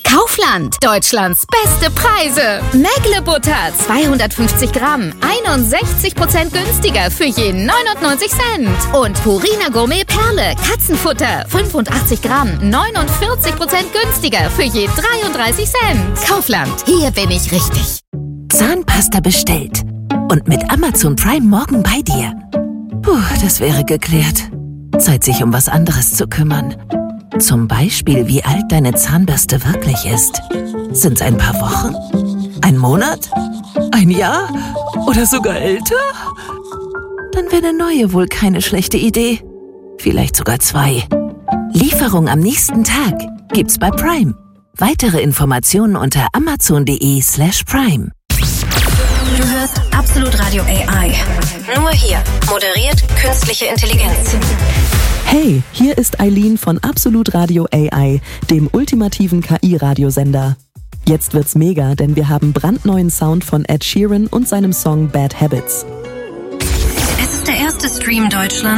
Kaufland, Deutschlands beste Preise. Mägle Butter, 250 Gramm, 61% günstiger für je 99 Cent. Und Purina Gourmet Perle, Katzenfutter, 85 Gramm, 49% günstiger für je 33 Cent. Kaufland, hier bin ich richtig. Zahnpasta bestellt. Und mit Amazon Prime morgen bei dir. Puh, das wäre geklärt. Zeit, sich um was anderes zu kümmern. Zum Beispiel, wie alt deine Zahnbürste wirklich ist. Sind's ein paar Wochen? Ein Monat? Ein Jahr? Oder sogar älter? Dann wäre eine neue wohl keine schlechte Idee. Vielleicht sogar 2. Lieferung am nächsten Tag gibt's bei Prime. Weitere Informationen unter amazon.de/prime. Du hörst Absolut Radio AI. Nur hier. Moderiert künstliche Intelligenz. Hey, hier ist Eileen von Absolut Radio AI, dem ultimativen KI-Radiosender. Jetzt wird's mega, denn wir haben brandneuen Sound von Ed Sheeran und seinem Song Bad Habits. Es ist der erste Stream Deutschlands